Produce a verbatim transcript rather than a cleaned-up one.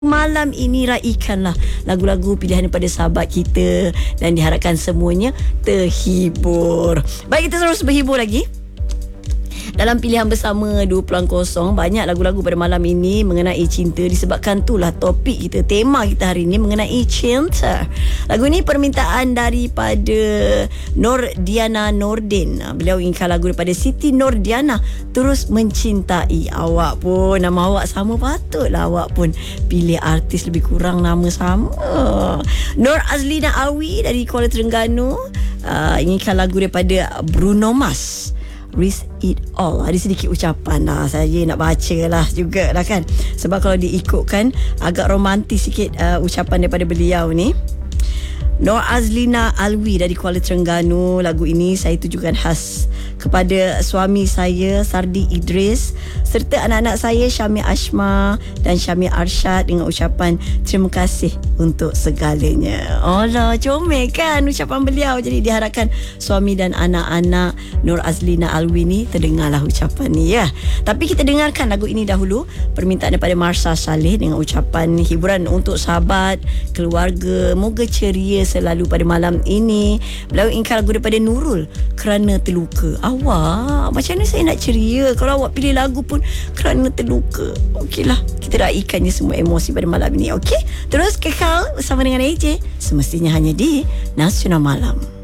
Malam ini raikanlah lagu-lagu pilihan daripada sahabat kita dan diharapkan semuanya terhibur. Baik, kita terus berhibur lagi dalam pilihan bersama dua kosong. Banyak lagu-lagu pada malam ini mengenai cinta. Disebabkan itulah topik kita, tema kita hari ini mengenai cinta. Lagu ini permintaan daripada Nur Diana Nordin. Beliau inginkan lagu daripada Siti Nordiana, Terus Mencintai. Awak pun nama awak sama, patutlah awak pun pilih artis lebih kurang nama sama. Nur Azlina Alwi dari Kuala Terengganu uh, inginkan lagu daripada Bruno Mars, Risk It All. Ada sedikit ucapan lah, saya nak baca lah juga lah kan, sebab kalau diikutkan agak romantis sikit uh, ucapan daripada beliau ni. Nur Azlina Alwi dari Kuala Terengganu. Lagu ini saya tujukan khas kepada suami saya Sardi Idris serta anak-anak saya Syamil Ashma dan Syamil Arsyad dengan ucapan terima kasih untuk segalanya. Allah, comel kan ucapan beliau. Jadi diharapkan suami dan anak-anak Nur Azlina Alwi ni terdengarlah ucapan ni ya. Tapi kita dengarkan lagu ini dahulu, permintaan daripada Marsha Saleh dengan ucapan hiburan untuk sahabat, keluarga. Moga ceria selalu pada malam ini. Beliau inginkan lagu daripada Nurul, Kerana Terluka. Awak, macam mana saya nak ceria kalau awak pilih lagu pun kerana terluka? Okeylah, kita raikannya semua emosi pada malam ini. Okey, terus kekal bersama dengan A J, semestinya hanya di Nasional Malam.